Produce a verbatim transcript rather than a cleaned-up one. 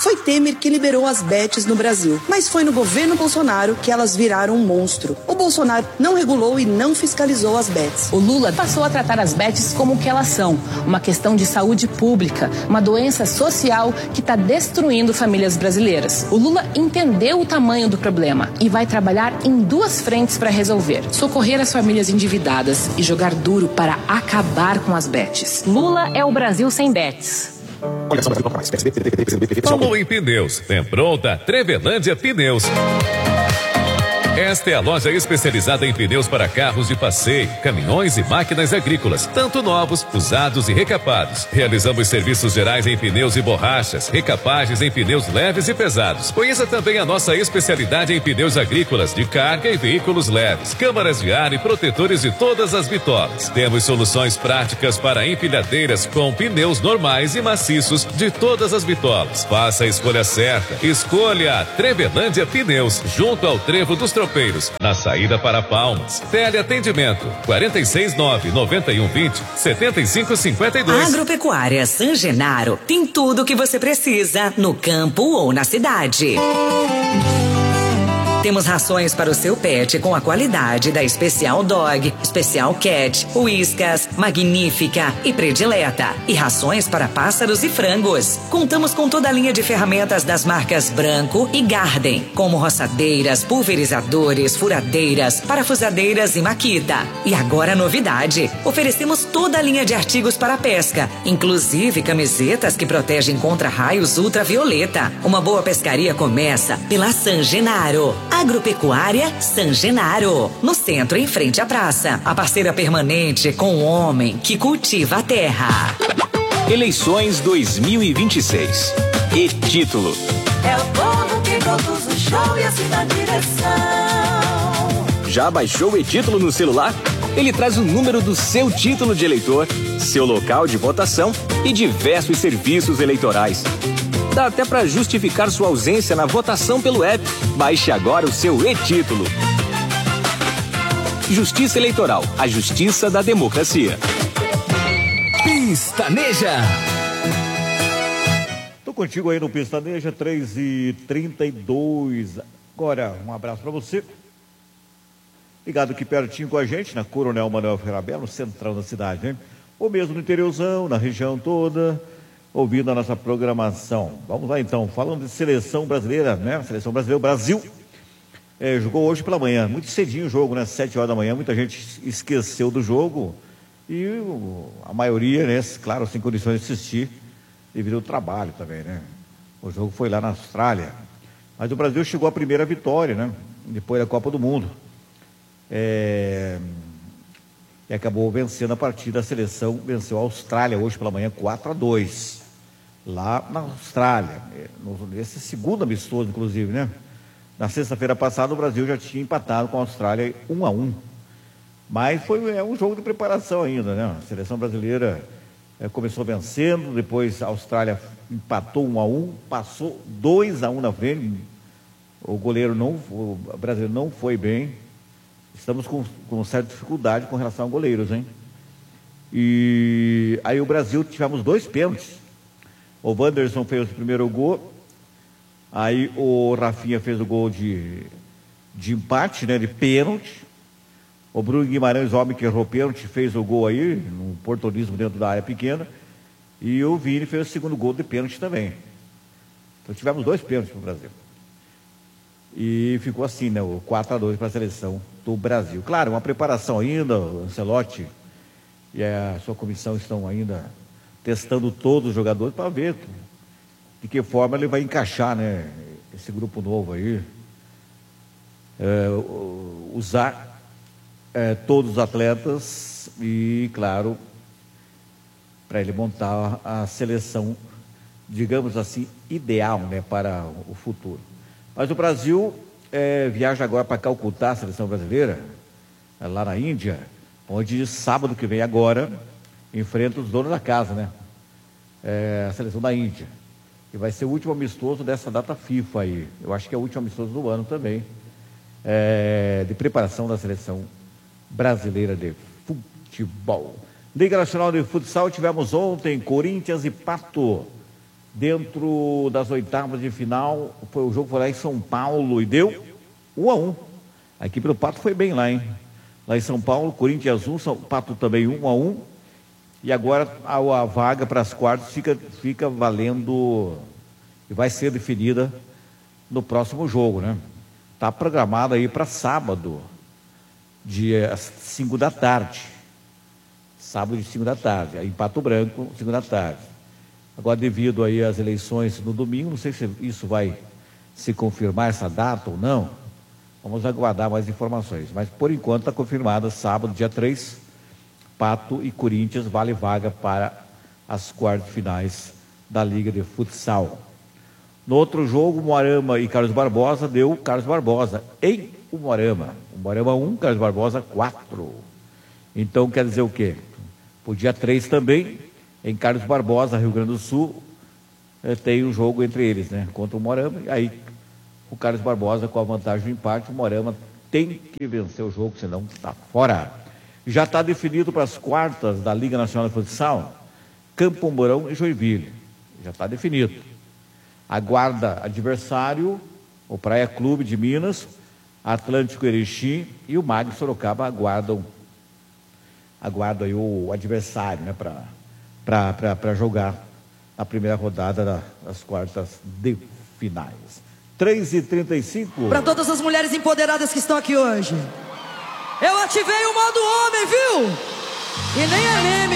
Foi Temer que liberou as bets no Brasil, mas foi no governo Bolsonaro que elas viraram um monstro. O Bolsonaro não regulou e não fiscalizou as bets. O Lula passou a tratar as bets como o que elas são, uma questão de saúde pública, uma doença social que está destruindo famílias brasileiras. O Lula entendeu o tamanho do problema e vai trabalhar em duas frentes para resolver: socorrer as famílias endividadas e jogar duro para acabar com as bets. Lula é o Brasil sem bets. Falou em pneus. Tem pronta Trevelândia Pneus. Esta é a loja especializada em pneus para carros de passeio, caminhões e máquinas agrícolas, tanto novos, usados e recapados. Realizamos serviços gerais em pneus e borrachas, recapagens em pneus leves e pesados. Conheça também a nossa especialidade em pneus agrícolas de carga e veículos leves, câmaras de ar e protetores de todas as bitolas. Temos soluções práticas para empilhadeiras com pneus normais e maciços de todas as bitolas. Faça a escolha certa. Escolha a Trevelândia Pneus, junto ao Trevo dos Tropeiros, na saída para Palmas. Teleatendimento quarenta e seis, nove, noventa e um, vinte, setenta e cinco, cinquenta e dois. Agropecuária San Genaro tem tudo o que você precisa no campo ou na cidade. Temos rações para o seu pet com a qualidade da Especial Dog, Especial Cat, Whiskas, Magnífica e Predileta. E rações para pássaros e frangos. Contamos com toda a linha de ferramentas das marcas Branco e Garden, como roçadeiras, pulverizadores, furadeiras, parafusadeiras e Makita. E agora a novidade: oferecemos toda a linha de artigos para pesca, inclusive camisetas que protegem contra raios ultravioleta. Uma boa pescaria começa pela San Genaro. Agropecuária San Genaro, no centro, em frente à praça. A parceira permanente com o homem que cultiva a terra. Eleições dois mil e vinte e seis. E título: é o povo que produz o show e assina a direção. Já baixou o e-título no celular? Ele traz o número do seu título de eleitor, seu local de votação e diversos serviços eleitorais. Dá até para justificar sua ausência na votação pelo app. Baixe agora o seu e-título. Justiça Eleitoral, a justiça da democracia. Pistaneja. Tô contigo aí no Pistaneja, três e trinta e dois. Agora, um abraço para você. Ligado aqui pertinho com a gente, na Coronel Manuel Ferrabel, no central da cidade, hein? Ou mesmo no interiorzão, na região toda, ouvindo a nossa programação. Vamos lá então, falando de seleção brasileira, né? Seleção brasileira, o Brasil é, jogou hoje pela manhã, muito cedinho o jogo, né? Sete horas da manhã, muita gente esqueceu do jogo e o, a maioria, né? Claro, sem condições de assistir, devido ao trabalho também, né? O jogo foi lá na Austrália, mas o Brasil chegou à primeira vitória, né? Depois da Copa do Mundo. É... E acabou vencendo a partida. A seleção venceu a Austrália hoje pela manhã quatro a dois. Lá na Austrália, nesse segundo amistoso, inclusive, né? Na sexta-feira passada, o Brasil já tinha empatado com a Austrália um a um. Mas foi é, um jogo de preparação ainda, né? A seleção brasileira é, começou vencendo, depois a Austrália empatou um a um, passou dois a um na frente. O goleiro não, o brasileiro não foi bem. Estamos com, com certa dificuldade com relação a goleiros, hein? E aí o Brasil tivemos dois pênaltis. O Wanderson fez o primeiro gol, aí o Rafinha fez o gol de, de empate, né, de pênalti. O Bruno Guimarães, homem que errou pênalti, fez o gol aí, no oportunismo dentro da área pequena. E o Vini fez o segundo gol de pênalti também. Então tivemos dois pênaltis para o Brasil. E ficou assim, né, o quatro a dois para a seleção do Brasil. Claro, uma preparação ainda, o Ancelotti e a sua comissão estão ainda testando todos os jogadores para ver de que forma ele vai encaixar, né, esse grupo novo aí, é, usar é, todos os atletas e, claro, para ele montar a seleção, digamos assim, ideal, né, para o futuro. Mas o Brasil é, viaja agora para Calcutá, a seleção brasileira, lá na Índia, onde sábado que vem agora enfrenta os donos da casa, né? É, a seleção da Índia. E vai ser o último amistoso dessa data FIFA aí. Eu acho que é o último amistoso do ano também, é, de preparação da seleção brasileira de futebol. Liga Nacional de Futsal, tivemos ontem Corinthians e Pato. Dentro das oitavas de final, foi, o jogo foi lá em São Paulo e deu um a um. A equipe do Pato foi bem lá, hein? Lá em São Paulo, Corinthians um, São Pato também um a um. E agora a, a vaga para as quartas fica, fica valendo e vai ser definida no próximo jogo, né? Está programado aí para sábado, dia cinco da tarde. Sábado de cinco da tarde, aí em Pato Branco, cinco da tarde. Agora, devido aí às eleições no domingo, não sei se isso vai se confirmar, essa data ou não. Vamos aguardar mais informações. Mas, por enquanto, está confirmada sábado, dia três, Pato e Corinthians, vale vaga para as quartas finais da Liga de Futsal. No outro jogo, Moarama e Carlos Barbosa, deu Carlos Barbosa em Moarama. Moarama um, Carlos Barbosa quatro. Então, quer dizer o quê? O dia três também, em Carlos Barbosa, Rio Grande do Sul, eh, tem um jogo entre eles, né? Contra o Moarama. E aí, o Carlos Barbosa, com a vantagem do empate, o Moarama tem que vencer o jogo, senão está fora. Já está definido para as quartas da Liga Nacional de Futsal, Campo Mourão e Joinville. Já está definido. Aguarda adversário, o Praia Clube de Minas, Atlântico Erechim e o Mag Sorocaba aguardam, aguardam aí o adversário, né, para jogar a primeira rodada da, das quartas de finais. três e trinta e cinco. Para todas as mulheres empoderadas que estão aqui hoje. Eu ativei o modo homem, viu? E nem é meme.